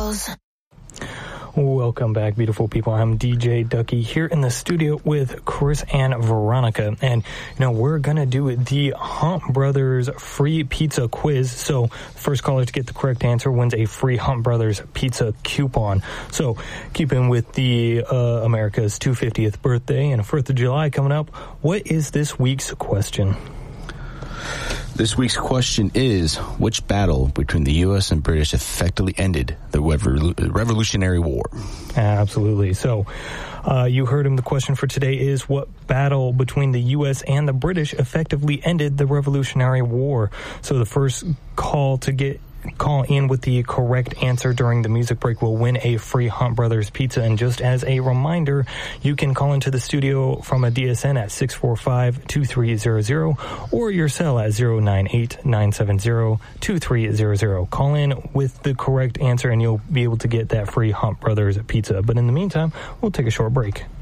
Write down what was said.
goes. Welcome back, beautiful people. I'm DJ Ducky here in the studio with Chris and Veronica. And, we're going to do the Hunt Brothers free pizza quiz. So, first caller to get the correct answer wins a free Hunt Brothers pizza coupon. So, keeping with the America's 250th birthday and 4th of July coming up, what is this week's question? This week's question is, which battle between the U.S. and British effectively ended the Revolutionary War? Absolutely. So, you heard him. The question for today is, what battle between the U.S. and the British effectively ended the Revolutionary War? So, the first call in with the correct answer during the music break will win a free Hunt Brothers pizza. And just as a reminder, you can call into the studio from a DSN at 645-2300 or your cell at 098-970-2300. Call in with the correct answer and you'll be able to get that free Hunt Brothers pizza. But in the meantime, we'll take a short break.